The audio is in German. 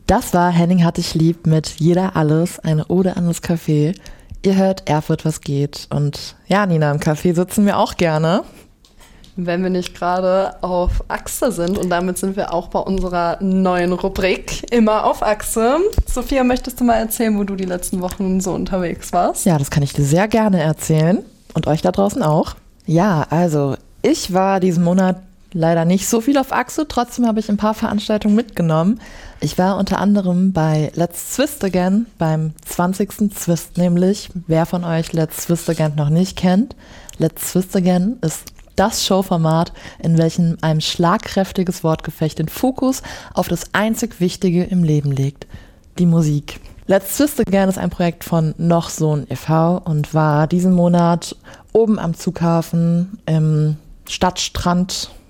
Das war Henning hat dich lieb mit Jeder alles, eine Ode an das Café. Ihr hört Erfurt, was geht. Und ja, Nina, im Café sitzen wir auch gerne. Wenn wir nicht gerade auf Achse sind, und damit sind wir auch bei unserer neuen Rubrik Immer auf Achse. Sophia, möchtest du mal erzählen, wo du die letzten Wochen so unterwegs warst? Ja, das kann ich dir sehr gerne erzählen und euch da draußen auch. Ja, also ich war diesen Monat leider nicht so viel auf Achse, trotzdem habe ich ein paar Veranstaltungen mitgenommen. Ich war unter anderem bei Let's Twist Again, beim 20. Twist nämlich. Wer von euch Let's Twist Again noch nicht kennt, Let's Twist Again ist das Showformat, in welchem ein schlagkräftiges Wortgefecht den Fokus auf das einzig Wichtige im Leben legt, die Musik. Let's Twist Again ist ein Projekt von Noch Sohn e.V. und war diesen Monat oben am Zughafen im Stadtstrand